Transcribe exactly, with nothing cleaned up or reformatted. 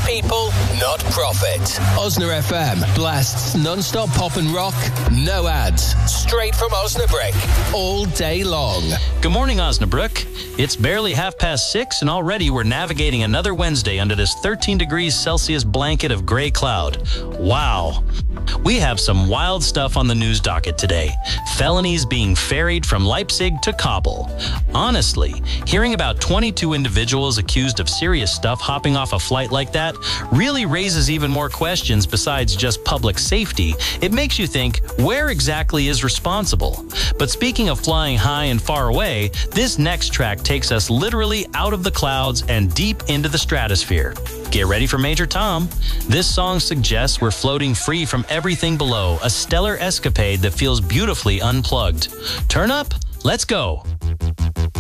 people, not profit. Osna F M blasts non-stop pop and rock, no ads, straight from Osnabrück, all day long. Good morning, Osnabrück. It's barely half past six, and already we're navigating another Wednesday under this thirteen degrees Celsius blanket of gray cloud. Wow. We have some wild stuff on the news docket today. Felonies being ferried from Leipzig to Kabul. Honestly, hearing about twenty-two individuals accused of serious stuff hopping off a flight like that really raises even more questions besides just public safety. It makes you think, where exactly is responsible? But speaking of flying high and far away, this next track takes us literally out of the clouds and deep into the stratosphere. Get ready for Major Tom. This song suggests we're floating free from everything below, a stellar escapade that feels beautifully unplugged. Turn up, let's go.